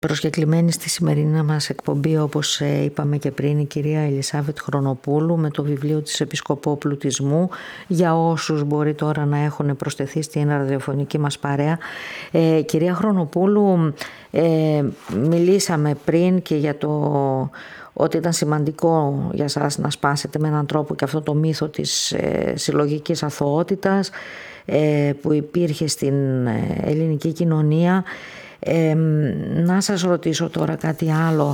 Προσκεκλημένη στη σημερινή μας εκπομπή, όπως είπαμε και πριν, η κυρία Ελισάβετ Χρονοπούλου με το βιβλίο της Επισκοπό Πλουτισμού. Για όσους μπορεί τώρα να έχουν προσθεθεί στην ραδιοφωνική μας παρέα, κυρία Χρονοπούλου, μιλήσαμε πριν και για το ότι ήταν σημαντικό για σας να σπάσετε με έναν τρόπο και αυτό το μύθο της συλλογικής αθωότητας που υπήρχε στην ελληνική κοινωνία. Να σας ρωτήσω τώρα κάτι άλλο,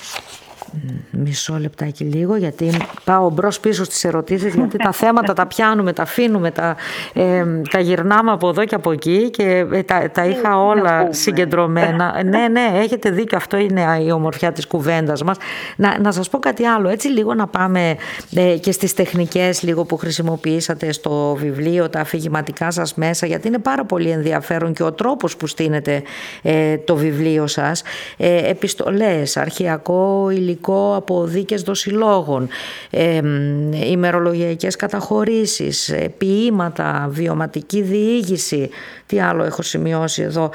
μισό λεπτάκι λίγο, γιατί πάω μπρος πίσω στις ερωτήσεις, γιατί τα θέματα τα πιάνουμε, τα αφήνουμε, τα γυρνάμε από εδώ και από εκεί και τα είχα όλα συγκεντρωμένα. Ναι, έχετε δίκιο, αυτό είναι η ομορφιά της κουβέντας μας. Να σας πω κάτι άλλο, έτσι λίγο να πάμε και στις τεχνικές λίγο που χρησιμοποιήσατε στο βιβλίο, τα αφηγηματικά σας μέσα, γιατί είναι πάρα πολύ ενδιαφέρον και ο τρόπος που στείνετε το βιβλίο σας. Επιστολές, αρχαιακό υλικό από δίκες δοσιλόγων, ημερολογιακές καταχωρήσεις, ποίηματα, βιωματική διήγηση, τι άλλο έχω σημειώσει εδώ,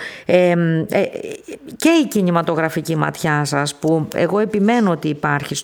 και η κινηματογραφική ματιά σας που εγώ επιμένω ότι υπάρχει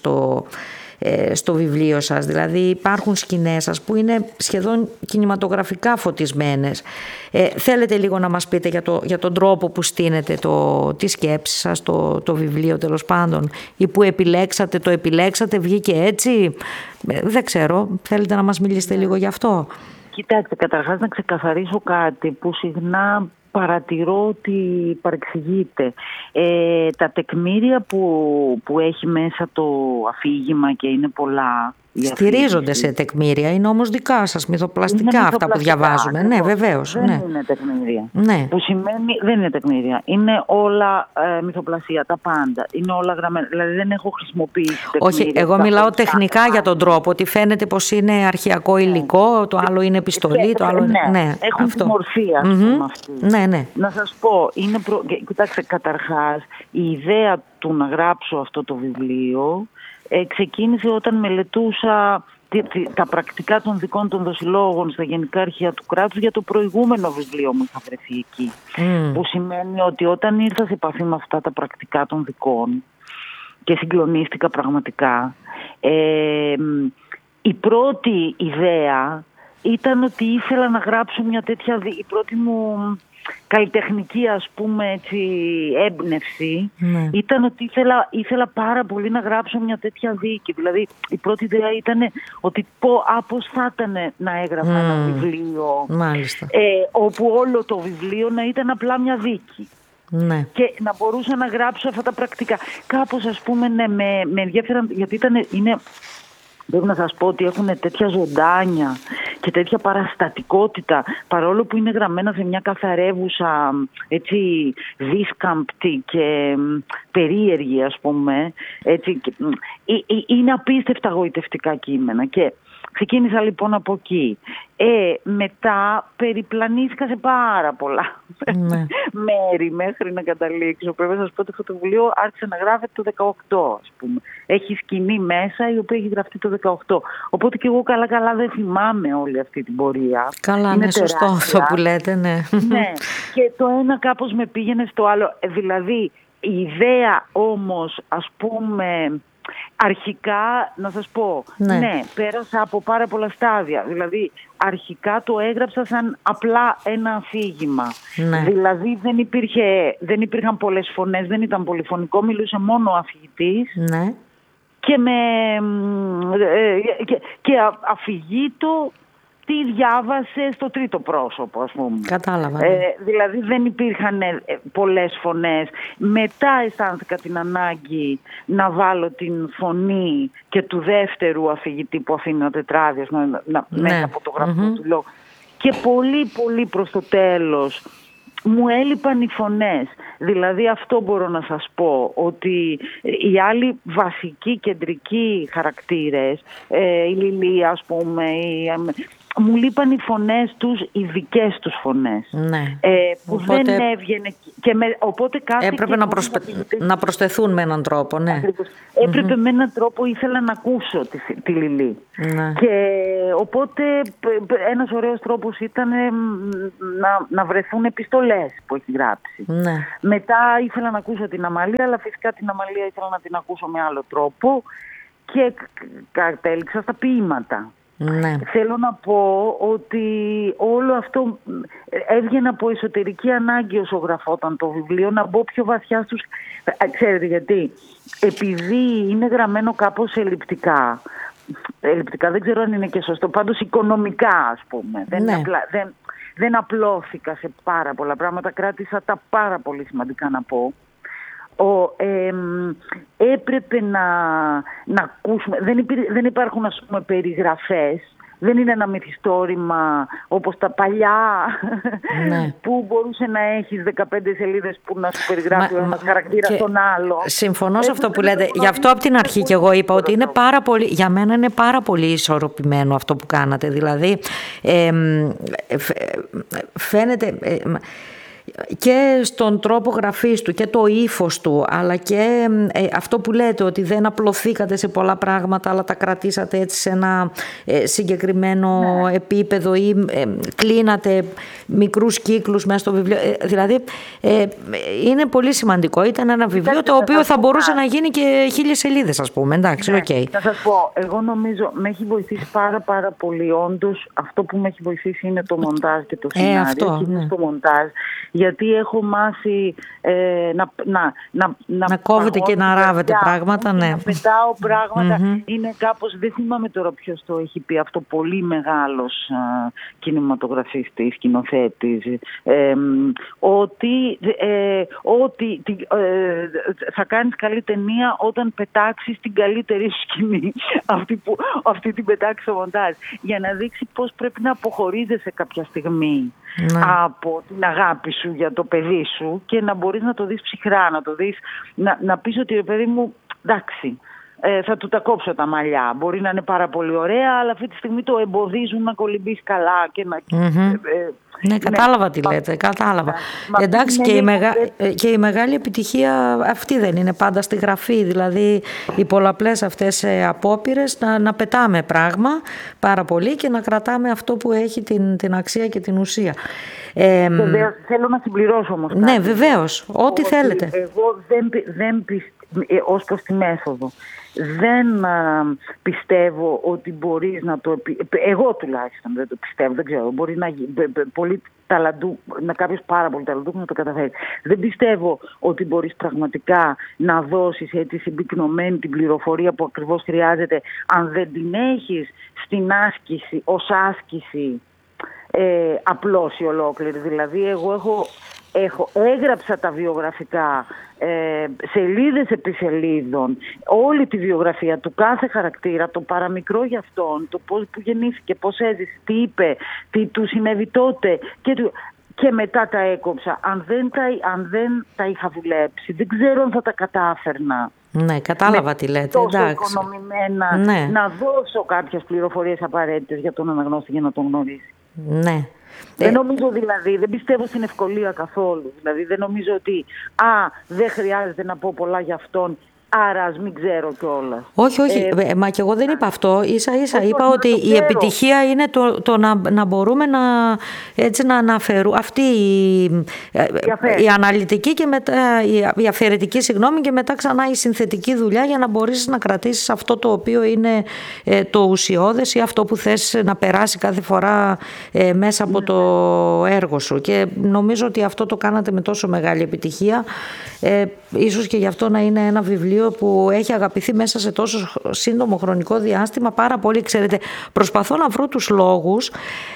στο βιβλίο σας, δηλαδή υπάρχουν σκηνές σας που είναι σχεδόν κινηματογραφικά φωτισμένες. Θέλετε λίγο να μας πείτε για τον τρόπο που στείνετε τη σκέψη σας, το βιβλίο τέλος πάντων, ή που το επιλέξατε, βγήκε έτσι, δεν ξέρω, θέλετε να μας μιλήσετε λίγο γι' αυτό? Κοιτάξτε, καταρχάς να ξεκαθαρίσω κάτι που συχνά παρατηρώ ότι παρεξηγείται. Τα τεκμήρια που έχει μέσα το αφήγημα, και είναι πολλά. Στηρίζονται σε τεκμήρια, είναι όμως δικά σας, μυθοπλαστικά αυτά που διαβάζουμε. Ναι, βεβαίως. Δεν είναι τεκμήρια. Ναι. Που σημαίνει, δεν είναι τεκμήρια. Είναι όλα μυθοπλασία, τα πάντα. Είναι όλα γραμμένα. Δηλαδή δεν έχω χρησιμοποιήσει τεκμήρια. Όχι, εγώ μιλάω τεχνικά για τον τρόπο, ότι φαίνεται πως είναι αρχαιακό υλικό, το άλλο είναι επιστολή, το άλλο είναι. Ναι, έχουν τη μορφή, ας πούμε, αυτή. Ναι. Να σας πω, κοιτάξτε, καταρχάς, η ιδέα του να γράψω αυτό το βιβλίο ξεκίνησε όταν μελετούσα τα πρακτικά των δικών των δοσιλόγων στα Γενικά Αρχεία του Κράτους για το προηγούμενο βιβλίο μου, είχα βρεθεί εκεί. Που σημαίνει ότι όταν ήρθα σε επαφή με αυτά τα πρακτικά των δικών και συγκλονίστηκα πραγματικά, η πρώτη ιδέα ήταν ότι ήθελα να γράψω μια τέτοια, η πρώτη μου καλλιτεχνική, ας πούμε, έτσι, έμπνευση, ήταν ότι ήθελα πάρα πολύ να γράψω μια τέτοια δίκη. Δηλαδή η πρώτη ιδέα ήταν ότι πώς θα ήταν να έγραφα ένα βιβλίο, όπου όλο το βιβλίο να ήταν απλά μια δίκη. Ναι. Και να μπορούσα να γράψω αυτά τα πρακτικά. Κάπως, ας πούμε, ναι, με ενδιαφέραν, γιατί πρέπει να σας πω ότι έχουν τέτοια ζωντάνια και τέτοια παραστατικότητα, παρόλο που είναι γραμμένα σε μια καθαρεύουσα, έτσι, δίσκαμπτη και περίεργη, ας πούμε, έτσι, είναι απίστευτα γοητευτικά κείμενα. Και ξεκίνησα λοιπόν από εκεί. Μετά περιπλανήθηκα σε πάρα πολλά μέρη μέχρι να καταλήξω. Πρέπει να σας πω ότι αυτό το βιβλίο άρχισε να γράφεται το 18, ας πούμε. Έχει σκηνή μέσα η οποία έχει γραφτεί το 18. Οπότε και εγώ καλά δεν θυμάμαι όλη αυτή την πορεία. Καλά, είναι σωστό αυτό που λέτε, ναι. Ναι, και το ένα κάπως με πήγαινε στο άλλο. Δηλαδή η ιδέα όμως, ας πούμε, αρχικά, να σας πω, ναι, πέρασα από πάρα πολλά στάδια. Δηλαδή, αρχικά το έγραψα σαν απλά ένα αφήγημα. Ναι. Δηλαδή, δεν υπήρχαν πολλές φωνές, δεν ήταν πολυφωνικό, μιλούσε μόνο ο αφηγητής. Ναι. Και αφηγήτο τι διάβασε στο τρίτο πρόσωπο, ας πούμε. Κατάλαβα. Δηλαδή δεν υπήρχαν πολλές φωνές. Μετά αισθάνθηκα την ανάγκη να βάλω την φωνή και του δεύτερου αφηγητή που αφήνει ένα τετράδιο μέσα από το γραφείο του λόγου. Και πολύ προς το τέλος μου έλειπαν οι φωνές. Δηλαδή αυτό μπορώ να σας πω, ότι οι άλλοι βασικοί κεντρικοί χαρακτήρες, η Λιλία, ας πούμε, μου λείπαν οι φωνές τους, οι δικές τους φωνές. Ναι. Που οπότε δεν έβγαινε. Οπότε έπρεπε να προσθεθούν με έναν τρόπο. Ναι. Έπρεπε με έναν τρόπο, ήθελα να ακούσω τη Λιλή. Ναι. Και οπότε ένας ωραίος τρόπος ήταν να βρεθούν επιστολές που έχει γράψει. Ναι. Μετά ήθελα να ακούσω την Αμαλία, αλλά φυσικά την Αμαλία ήθελα να την ακούσω με άλλο τρόπο και κατέληξα στα ποίηματα. Ναι. Θέλω να πω ότι όλο αυτό έβγαινε από εσωτερική ανάγκη όσο γραφόταν το βιβλίο, να μπω πιο βαθιά στους... Ξέρετε γιατί? Επειδή είναι γραμμένο κάπως ελλειπτικά δεν ξέρω αν είναι και σωστό, πάντως οικονομικά ας πούμε. Ναι. Δεν απλώθηκα σε πάρα πολλά πράγματα, κράτησα τα πάρα πολύ σημαντικά να πω. Έπρεπε να ακούσουμε, δεν υπάρχουν ας πούμε περιγραφές, δεν είναι ένα μυθιστόρημα όπως τα παλιά ναι. που μπορούσε να έχεις 15 σελίδες που να σου περιγράφει ο ένας χαρακτήρα τον άλλο. Συμφωνώ σε αυτό που λέτε. Γι' αυτό από την αρχή και εγώ είπα ότι είναι πάρα πολύ, για μένα είναι πάρα πολύ ισορροπημένο αυτό που κάνατε. Δηλαδή φαίνεται... και στον τρόπο γραφής του και το ύφος του, αλλά και αυτό που λέτε ότι δεν απλωθήκατε σε πολλά πράγματα αλλά τα κρατήσατε έτσι σε ένα συγκεκριμένο επίπεδο ή κλείνατε μικρούς κύκλους μέσα στο βιβλίο. Δηλαδή είναι πολύ σημαντικό. Ήταν ένα βιβλίο το οποίο θα μπορούσε να γίνει και 1000 σελίδες ας πούμε. Εντάξει, okay. Θα σας πω, εγώ νομίζω με έχει βοηθήσει πάρα πολύ. Όντως αυτό που με έχει βοηθήσει είναι το μοντάζ και το σενάριο. Αυτό, και το μοντάζ. Γιατί έχω μάθει να κόβετε και να ράβετε πράγματα. Ναι. Να πετάω πράγματα. Είναι κάπως, δεν θυμάμαι τώρα ποιος το έχει πει αυτό, πολύ μεγάλος κινηματογραφιστής, σκηνοθέτης, ότι θα κάνεις καλή ταινία όταν πετάξεις την καλύτερη σκηνή, αυτή την πετάξεις στο μοντάζ, για να δείξει πώς πρέπει να αποχωρίζεσαι κάποια στιγμή από την αγάπη σου για το παιδί σου και να μπορείς να το δεις ψυχρά, να το δεις, να πεις ότι ρε παιδί μου, εντάξει, θα του τα κόψω τα μαλλιά. Μπορεί να είναι πάρα πολύ ωραία, αλλά αυτή τη στιγμή το εμποδίζουν να κολυμπείς καλά και να... Ναι, κατάλαβα τι λέτε, κατάλαβα. Εντάξει, και η μεγάλη επιτυχία αυτή δεν είναι πάντα στη γραφή, δηλαδή οι πολλαπλές αυτές απόπειρες να πετάμε πράγμα πάρα πολύ και να κρατάμε αυτό που έχει την αξία και την ουσία. Βεβαίως, θέλω να συμπληρώσω όμως κάτι. Ναι, βεβαίως, ό,τι θέλετε. Εγώ δεν ως προς τη μέθοδο. Δεν πιστεύω ότι μπορείς να το... Εγώ τουλάχιστον δεν το πιστεύω, δεν ξέρω. Μπορεί να κάποιος πάρα πολύ ταλαντούχος να το καταφέρει. Δεν πιστεύω ότι μπορείς πραγματικά να δώσεις έτσι συμπυκνωμένη την πληροφορία που ακριβώς χρειάζεται αν δεν την έχεις στην άσκηση, ως άσκηση απλώς η ολόκληρη. Δηλαδή εγώ έγραψα τα βιογραφικά σελίδες επί σελίδων, όλη τη βιογραφία του κάθε χαρακτήρα, το παραμικρό για αυτόν, το πώς που γεννήθηκε, πώς έζησε, τι είπε, τι του συνέβη τότε και μετά τα έκοψα. Αν δεν τα είχα δουλέψει, δεν ξέρω αν θα τα κατάφερνα. Ναι, κατάλαβα τι λέτε. Τόσο οικονομημένα να δώσω κάποιες πληροφορίες απαραίτητες για τον αναγνώστη για να τον γνωρίσει. Ναι. Δεν νομίζω δηλαδή, δεν πιστεύω στην ευκολία καθόλου. Δηλαδή δεν νομίζω ότι δεν χρειάζεται να πω πολλά για αυτόν, άρα ας μην ξέρω κιόλας. Όχι, μα και εγώ δεν είπα αυτό. Ίσα-ίσα είπα ότι η επιτυχία είναι το να μπορούμε να αναφέρουμε αυτή η αναλυτική και μετά η αφαιρετική, και μετά ξανά η συνθετική δουλειά για να μπορείς να κρατήσεις αυτό το οποίο είναι το ουσιώδες ή αυτό που θες να περάσει κάθε φορά μέσα από το έργο σου. Και νομίζω ότι αυτό το κάνατε με τόσο μεγάλη επιτυχία. Ίσως και γι' αυτό να είναι ένα βιβλίο που έχει αγαπηθεί μέσα σε τόσο σύντομο χρονικό διάστημα πάρα πολύ. Ξέρετε, προσπαθώ να βρω τους λόγους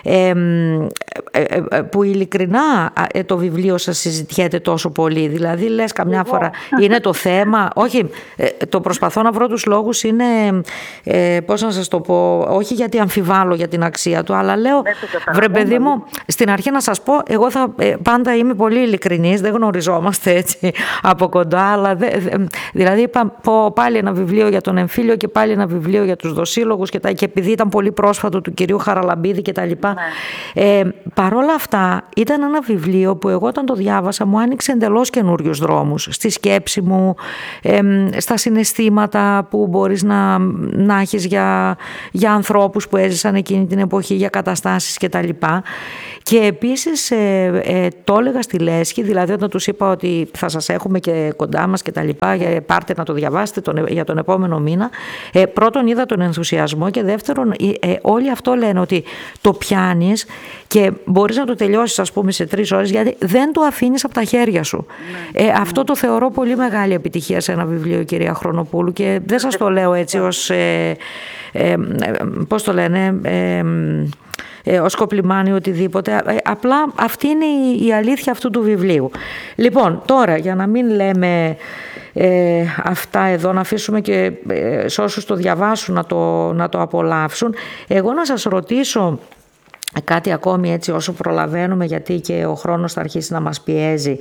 που ειλικρινά το βιβλίο σας συζητιέται τόσο πολύ. Δηλαδή λες καμιά φορά είναι το θέμα. Όχι, το προσπαθώ να βρω τους λόγους είναι, πώς να σας το πω, όχι γιατί αμφιβάλλω για την αξία του, αλλά λέω, βρε παιδί μου, στην αρχή να σας πω, εγώ πάντα είμαι πολύ ειλικρινής, δεν γνωριζόμαστε έτσι από κοντά, αλλά δηλαδή είπα πάλι ένα βιβλίο για τον εμφύλιο και πάλι ένα βιβλίο για τους δοσύλλογους και επειδή ήταν πολύ πρόσφατο του κυρίου Χαραλαμπίδη και τα λοιπά. Παρόλα αυτά ήταν ένα βιβλίο που εγώ όταν το διάβασα μου άνοιξε εντελώς καινούριους δρόμους στη σκέψη μου, στα συναισθήματα που μπορείς να έχεις για ανθρώπους που έζησαν εκείνη την εποχή, για καταστάσεις και τα λοιπά. Και επίσης το έλεγα στη Λέσχη, δηλαδή όταν τους είπα ότι θα σας έχουμε και κοντά μας και τα λοιπά, πάρτε να το διαβάσετε για τον επόμενο μήνα. Πρώτον είδα τον ενθουσιασμό και δεύτερον όλοι αυτό λένε ότι το πιάνεις και μπορείς να το τελειώσεις ας πούμε σε 3 ώρες γιατί δεν το αφήνεις από τα χέρια σου. Αυτό το θεωρώ πολύ μεγάλη επιτυχία σε ένα βιβλίο, κυρία Χρονοπούλου, και δεν σας το λέω έτσι ως πώς το λένε, ως κοπλιμάνι οτιδήποτε, απλά αυτή είναι η αλήθεια αυτού του βιβλίου. Λοιπόν, τώρα για να μην λέμε αυτά εδώ, να αφήσουμε και σε όσους το διαβάσουν να το απολαύσουν, εγώ να σας ρωτήσω κάτι ακόμη έτσι όσο προλαβαίνουμε, γιατί και ο χρόνος θα αρχίσει να μας πιέζει.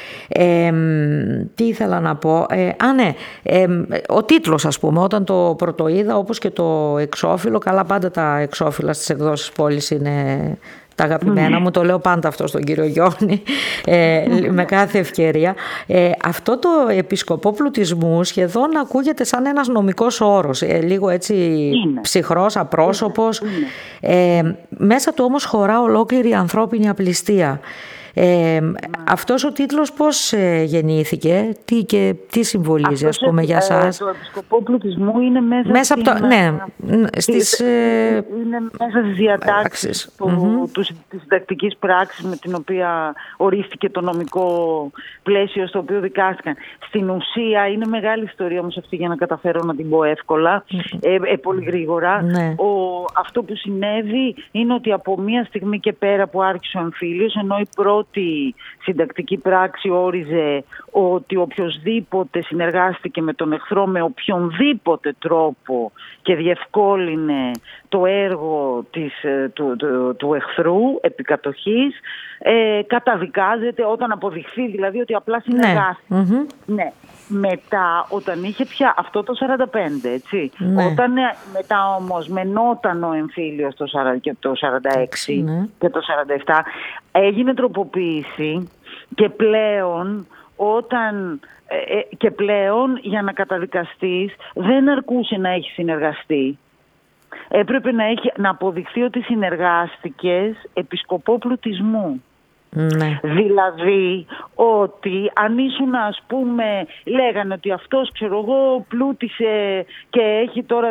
Τι ήθελα να πω, ο τίτλος ας πούμε, όταν το πρωτοείδα, όπως και το εξώφυλλο, καλά πάντα τα εξώφυλλα στις εκδόσεις Πόλης είναι τα αγαπημένα μου, το λέω πάντα αυτό στον κύριο Γιώνη με κάθε ευκαιρία. Αυτό το επισκοπό πλουτισμού σχεδόν ακούγεται σαν ένας νομικός όρος, λίγο έτσι ψυχρός, απρόσωπος, μέσα του όμως χωρά ολόκληρη ανθρώπινη απληστία. Αυτός ο τίτλος πώς γεννήθηκε, τι συμβολίζει ας πούμε για σας? Το επισκοπό πλουτισμού είναι μέσα από το, είναι μέσα στις διατάξεις της συντακτικής πράξης με την οποία ορίστηκε το νομικό πλαίσιο στο οποίο δικάστηκαν. Στην ουσία είναι μεγάλη ιστορία όμως αυτή για να καταφέρω να την πω εύκολα, πολύ γρήγορα. Αυτό που συνέβη είναι ότι από μία στιγμή και πέρα που άρχισε ο εμφύλιος, ενώ η πρώτη συντακτική πράξη όριζε ότι οποιοσδήποτε συνεργάστηκε με τον εχθρό με οποιονδήποτε τρόπο και διευκόλυνε το έργο του εχθρού επικατοχής, καταδικάζεται όταν αποδειχθεί δηλαδή ότι απλά συνεργάστηκε. Ναι. Μετά, όταν είχε πια αυτό το 45, έτσι, όταν μετά όμως μενόταν ο εμφύλιος το 46 και το 47, έγινε τροποποίηση και πλέον για να καταδικαστείς δεν αρκούσε να έχει συνεργαστεί. Έπρεπε να αποδειχθεί ότι συνεργάστηκες επί σκοπό πλουτισμού. Δηλαδή ότι αν ήσουν, ας πούμε, λέγανε ότι αυτός ξέρω εγώ πλούτησε και έχει τώρα,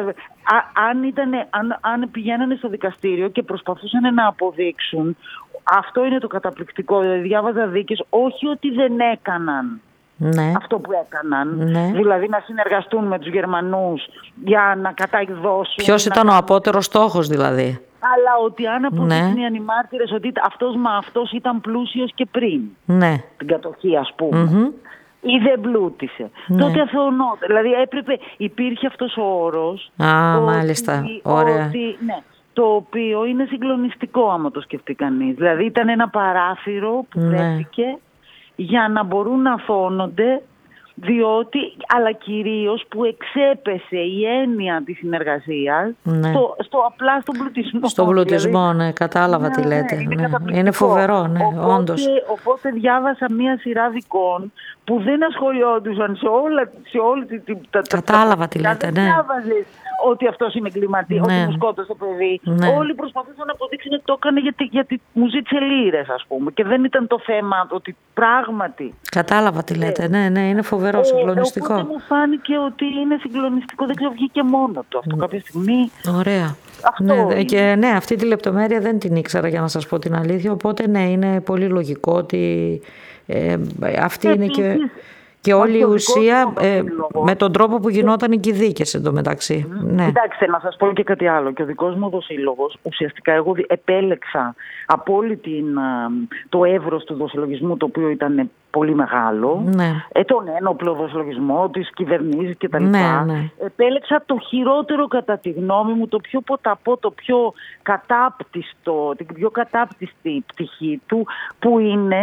αν πηγαίνανε στο δικαστήριο και προσπαθούσαν να αποδείξουν, αυτό είναι το καταπληκτικό, δηλαδή διάβαζα δίκες, όχι ότι δεν έκαναν αυτό που έκαναν, δηλαδή να συνεργαστούν με τους Γερμανούς για να καταδώσουν. Ποιος ήταν ο απότερος στόχος δηλαδή? Αλλά ότι αν αποδείχνουν οι ανημάρτυρες ότι αυτός ήταν πλούσιος και πριν την κατοχή ας πούμε, ή δεν πλούτησε, τότε αθωωνόταν. Δηλαδή υπήρχε αυτός ο όρος. Μάλιστα, ωραία. Το οποίο είναι συγκλονιστικό άμα το σκεφτεί κανείς. Δηλαδή ήταν ένα παράθυρο που βρέθηκε για να μπορούν να αθωώνονται, αλλά κυρίως που εξέπεσε η έννοια της συνεργασίας απλά στον πλουτισμό. Στον πλουτισμό, δηλαδή, κατάλαβα τι λέτε. Είναι φοβερό, όντως. Οπότε διάβασα μία σειρά δικών που δεν ασχολιόντουσαν σε όλη την... Κατάλαβα τι λέτε, Δεν διάβαζες ότι αυτός είναι εγκληματίας, ότι μου σκότωσε το παιδί. Όλοι προσπαθούσαν να αποδείξουν ότι το έκανε γιατί μου ζήτησε λίρες, ας πούμε. Και δεν ήταν το θέμα ότι πράγματι... Κατάλαβα τι λέτε, είναι φοβερό, συγκλονιστικό. Οπότε μου φάνηκε ότι είναι συγκλονιστικό, δεν ξέρω, βγήκε μόνο του αυτό κάποια στιγμή. Ωραία. Και αυτή τη λεπτομέρεια δεν την ήξερα, για να σας πω την αλήθεια, οπότε είναι πολύ λογικό ότι αυτή είναι και όλη η ουσία με τον τρόπο που γινόταν και οι δίκες εντωμεταξύ. Κοιτάξτε, να σας πω και κάτι άλλο. Και ο δικός μου δοσύλλογος, ουσιαστικά εγώ επέλεξα από όλη το εύρος του δοσυλλογισμού, το οποίο ήταν πολύ μεγάλο, τον ένοπλο δοσυλλογισμό, τις κυβερνήσεις κτλ. Επέλεξα το χειρότερο κατά τη γνώμη μου, το πιο ποταπό, το πιο κατάπτυστο, την πιο κατάπτυστη πτυχή του, που είναι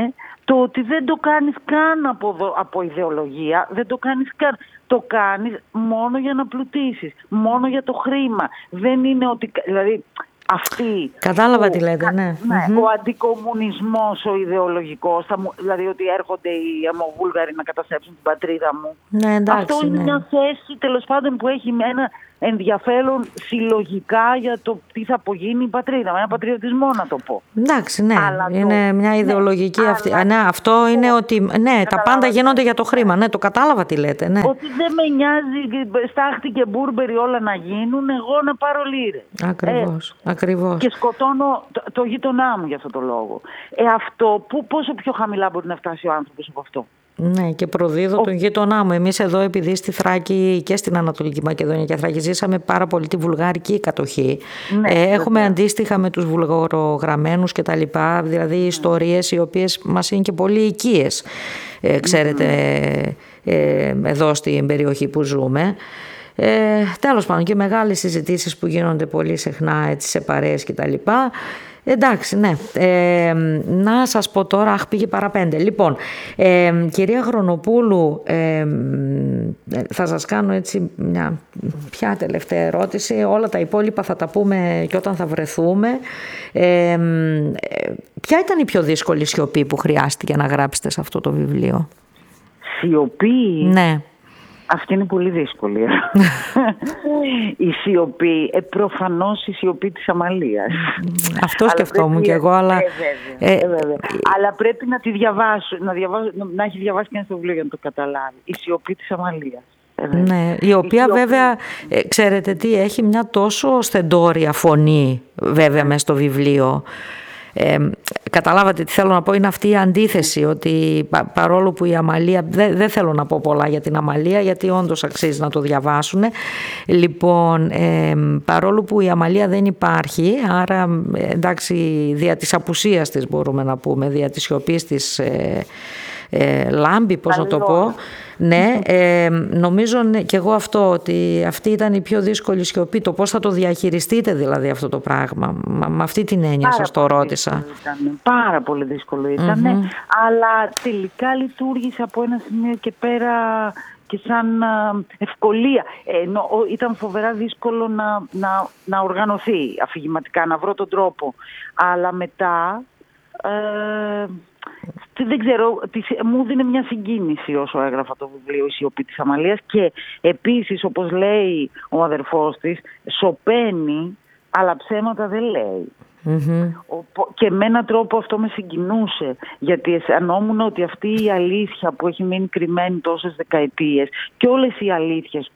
το ότι δεν το κάνεις καν από ιδεολογία, δεν το κάνεις καν. Το κάνεις μόνο για να πλουτίσεις, μόνο για το χρήμα. Δεν είναι ότι... Δηλαδή, αυτή... Κατάλαβα τι λέτε, ναι. Ο αντικομουνισμός, ο ιδεολογικός, δηλαδή ότι έρχονται οι Αμοβούλγαροι να καταστρέψουν την πατρίδα μου. Ναι, εντάξει, αυτό είναι μια θέση, τέλος πάντων, που έχει ένα ενδιαφέρον συλλογικά για το τι θα απογίνει η πατρίδα. Ένα πατριωτισμό, να το πω. Εντάξει, ναι. Είναι μια ιδεολογική αυτή. Ναι, αυτό είναι ότι. Ναι, τα πάντα γίνονται για το χρήμα. Ναι, το κατάλαβα τι λέτε. Ναι. Ότι δεν με νοιάζει στάχτη και μπούρμπερι όλα να γίνουν, εγώ να πάρω λίρες. Ακριβώς. Και σκοτώνω το γείτονά μου για αυτό το λόγο. Αυτό πόσο πιο χαμηλά μπορεί να φτάσει ο άνθρωπος από αυτό. Ναι, και προδίδω τον γείτονά μου. Εμείς εδώ, επειδή στη Θράκη και στην Ανατολική Μακεδονία και Θράκη ζήσαμε πάρα πολύ τη βουλγάρικη κατοχή. Έχουμε αντίστοιχα με τους βουλγαρογραμμένους και τα λοιπά, δηλαδή ιστορίες οι οποίες μας είναι και πολύ οικίες, ξέρετε, εδώ στην περιοχή που ζούμε. Τέλος πάντων, και μεγάλες συζητήσεις που γίνονται πολύ συχνά, έτσι, σε παρέες και τα λοιπά. Εντάξει, ναι. Να σας πω τώρα, πήγε παραπέντε. Λοιπόν, κυρία Χρονοπούλου, θα σας κάνω έτσι μια πια τελευταία ερώτηση. Όλα τα υπόλοιπα θα τα πούμε και όταν θα βρεθούμε. Ποια ήταν η πιο δύσκολη σιωπή που χρειάστηκε να γράψετε σε αυτό το βιβλίο? Σιωπή? Ναι. Αυτή είναι πολύ δύσκολη. Η σιωπή, προφανώς η σιωπή της Αμαλίας. Αυτό σκεφτόμουν κι εγώ, αλλά... Αλλά πρέπει να τη διαβάσω, να έχει διαβάσει και ένα στο βιβλίο για να το καταλάβει. Η σιωπή της Αμαλίας. Ναι, η οποία βέβαια, ξέρετε τι, έχει μια τόσο στεντόρια φωνή βέβαια μέσα στο βιβλίο. Καταλάβατε τι θέλω να πω? Είναι αυτή η αντίθεση, ότι παρόλο που η Αμαλία, δεν θέλω να πω πολλά για την Αμαλία, γιατί όντως αξίζει να το διαβάσουν. Λοιπόν, παρόλο που η Αμαλία δεν υπάρχει, άρα εντάξει, δια της απουσίας της μπορούμε να πούμε, δια της σιωπής της λάμπει, πώς να το πω. Ναι, νομίζω και εγώ αυτό, ότι αυτή ήταν η πιο δύσκολη σιωπή. Το πώς θα το διαχειριστείτε δηλαδή αυτό το πράγμα. Με αυτή την έννοια σας το ρώτησα. Πάρα πολύ δύσκολο ήταν, αλλά τελικά λειτουργήσε από ένα σημείο και πέρα και σαν ευκολία. Ήταν φοβερά δύσκολο να οργανωθεί αφηγηματικά, να βρω τον τρόπο. Αλλά μετά... δεν ξέρω, μου δίνει μια συγκίνηση όσο έγραφα το βιβλίο «Η σιωπή της Αμαλίας», και επίσης, όπως λέει ο αδερφός της, σωπαίνει αλλά ψέματα δεν λέει. Και με έναν τρόπο αυτό με συγκινούσε, γιατί αισθανόμουν ότι αυτή η αλήθεια που έχει μείνει κρυμμένη τόσες δεκαετίες και όλες οι αλήθειες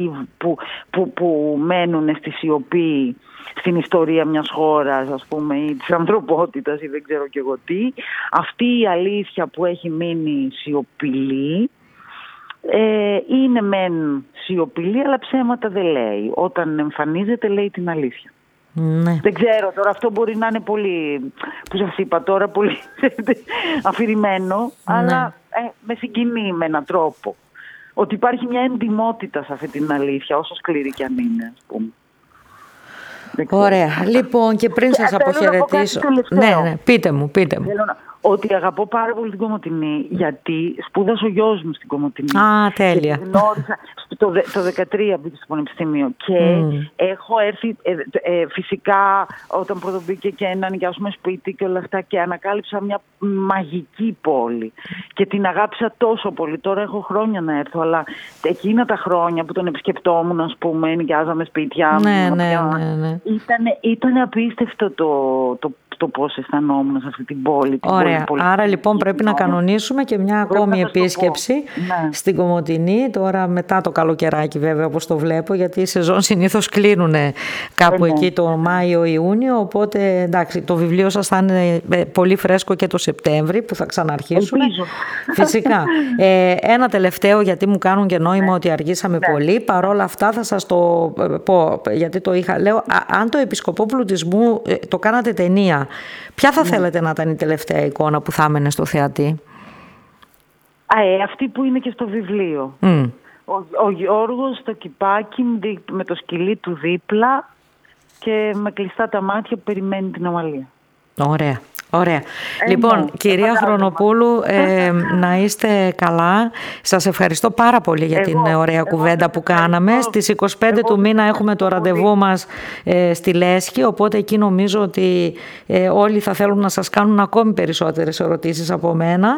που μένουν στη σιωπή στην ιστορία μιας χώρας, ας πούμε, ή της ανθρωπότητας ή δεν ξέρω και εγώ τι, αυτή η αλήθεια που έχει μείνει σιωπηλή είναι μεν σιωπηλή, αλλά ψέματα δεν λέει. Όταν εμφανίζεται λέει την αλήθεια. Ναι. Δεν ξέρω τώρα, αυτό μπορεί να είναι πολύ, που σας είπα τώρα, πολύ αφηρημένο, αλλά με συγκινεί με έναν τρόπο. Ότι υπάρχει μια εντιμότητα σε αυτή την αλήθεια, όσο σκληρή κι αν είναι, ας πούμε. Ωραία. Λοιπόν, και πριν σας αποχαιρετήσω... Ναι, πείτε μου. Ότι αγαπώ πάρα πολύ την Κομοτηνή, γιατί σπούδασε ο γιος μου στην Κομοτηνή. Τέλεια. Και γνώρισα το 2013 μπήκα στο πανεπιστήμιο και έχω έρθει φυσικά όταν πρωτομπήκε και να νοικιάσουμε σπίτι και όλα αυτά, και ανακάλυψα μια μαγική πόλη και την αγάπησα τόσο πολύ. Τώρα έχω χρόνια να έρθω, αλλά εκείνα τα χρόνια που τον επισκεπτόμουν, ας πούμε, νοικιάζαμε σπίτια. Ναι. Ήταν απίστευτο το πώς αισθανόμουν σε αυτή την πόλη. Ωραία. Άρα λοιπόν πρέπει να κανονίσουμε και μια ακόμη επίσκεψη στην Κομοτηνή, τώρα μετά το καλοκαιράκι βέβαια, όπως το βλέπω, γιατί οι σεζόν συνήθως κλείνουν κάπου εκεί το Μάιο-Ιούνιο, οπότε εντάξει, το βιβλίο σας θα είναι πολύ φρέσκο και το Σεπτέμβρη που θα ξαναρχίσουμε. Φυσικά. Ένα τελευταίο, γιατί μου κάνουν και νόημα ότι αργήσαμε πολύ, παρόλα αυτά θα σας το πω, γιατί το είχα, λέω, αν το Επισκοπό Πλουτισμού το κάνατε ταινία, ποια θα θέλετε να ήταν η τελευταία εικόνα που θα έμενε στο θεατή? Αυτή που είναι και στο βιβλίο. Ο Γιώργος στο κηπάκι με το σκυλί του δίπλα και με κλειστά τα μάτια που περιμένει την Αμαλία. Ωραία. Ωραία. Λοιπόν, κυρία Χρονοπούλου, να είστε καλά. Σας ευχαριστώ πάρα πολύ για την ωραία κουβέντα που κάναμε. Στις 25 του μήνα έχουμε το ραντεβού μας στη Λέσχη, οπότε εκεί νομίζω ότι όλοι θα θέλουν να σας κάνουν ακόμη περισσότερες ερωτήσεις από μένα.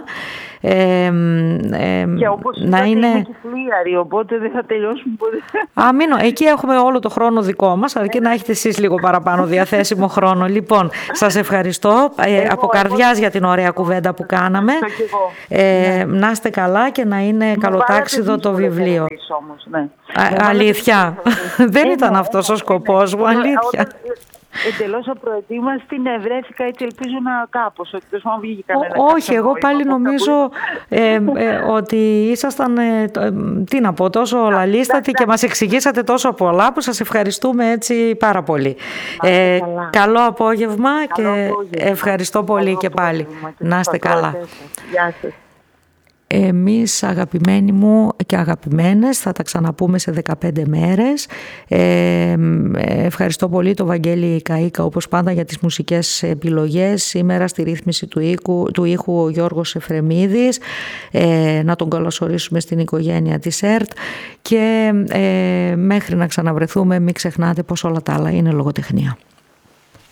Και όπως να είναι και φλίαρη, οπότε δεν θα τελειώσουμε ποτέ. Αμήνω, εκεί έχουμε όλο το χρόνο δικό μας, αρκεί να έχετε εσείς λίγο παραπάνω διαθέσιμο χρόνο. Λοιπόν, σας ευχαριστώ από καρδιάς για την ωραία κουβέντα που κάναμε. Να είστε καλά και να είναι καλοτάξιδο το βιβλίο. Όμως, ναι. Αλήθεια. Δεν ήταν αυτός ο σκοπός μου, αλήθεια. Εντελώς απροετοίμαστη, βρέθηκα έτσι, ελπίζω να κάπως, εκτός αν βγήκε κανένα. Όχι, εγώ πάλι νομίζω ότι ήσασταν, τι να πω, τόσο λαλίστατοι και μας εξηγήσατε τόσο πολλά που σας ευχαριστούμε έτσι πάρα πολύ. Καλό απόγευμα και ευχαριστώ πολύ και πάλι. Να είστε καλά. Γεια σας. Εμείς, αγαπημένοι μου και αγαπημένες, θα τα ξαναπούμε σε 15 μέρες. Ευχαριστώ πολύ τον Βαγγέλη Καΐκα, όπως πάντα, για τις μουσικές επιλογές. Σήμερα στη ρύθμιση του ήχου ο Γιώργος Εφρεμίδης. Να τον καλωσορίσουμε στην οικογένεια της ΕΡΤ. Και μέχρι να ξαναβρεθούμε, μην ξεχνάτε πως όλα τα άλλα είναι λογοτεχνία.